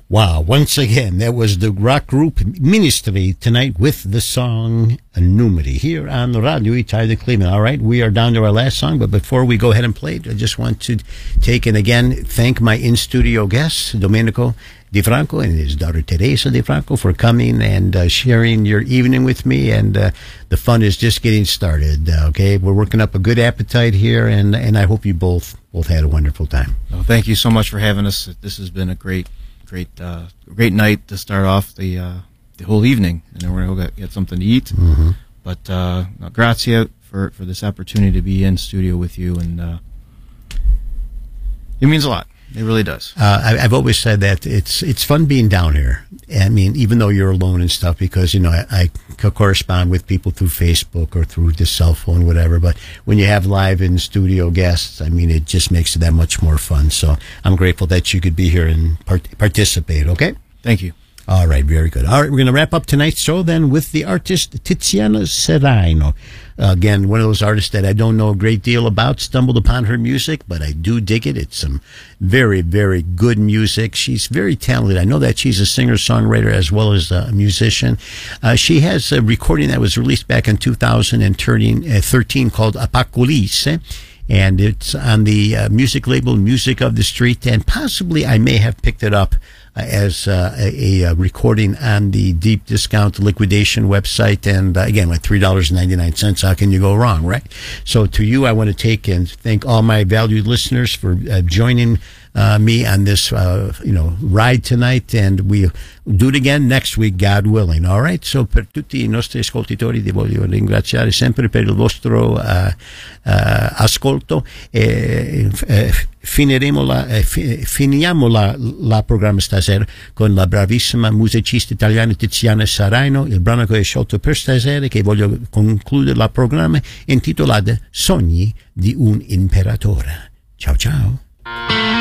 Wow, once again, that was the rock group Ministry tonight with the song Numeri here on the Radio Italia Cleveland. All right, we are down to our last song, but before we go ahead and play it, I just want to take and again thank my in-studio guests, Domenico DiFranco and his daughter Teresa DiFranco, for coming and sharing your evening with me, and the fun is just getting started. Okay, we're working up a good appetite here, and I hope you both had a wonderful time. Well, thank you so much for having us. This has been a great night to start off the whole evening, and then we're gonna go get something to eat. Mm-hmm. But grazie for this opportunity to be in studio with you, and it means a lot. It really does. I've always said that it's fun being down here. I mean, even though you're alone and stuff, because, you know, I correspond with people through Facebook or through the cell phone, whatever. But when you have live in studio guests, I mean, it just makes it that much more fun. So I'm grateful that you could be here and participate. Okay? Thank you. All right, very good. All right, we're going to wrap up tonight's show then with the artist Tiziana Serrano. Again, one of those artists that I don't know a great deal about. Stumbled upon her music, but I do dig it. It's some very, very good music. She's very talented. I know that she's a singer-songwriter as well as a musician. She has a recording that was released back in 2013 called Apocalypse. And it's on the music label Music of the Street, and possibly I may have picked it up as a recording on the Deep Discount Liquidation website. And again, with $3.99, how can you go wrong, right? So to you, I want to take and thank all my valued listeners for joining me on this ride tonight, and we do it again next week, God willing. All right, so per tutti I nostri ascoltatori vi voglio ringraziare sempre per il vostro ascolto. Finiamo la programma stasera con la bravissima musicista italiana Tiziana Serrano. Il brano che ho scelto per stasera, che voglio concludere il programma, intitolato Sogni di un imperatore. Ciao ciao.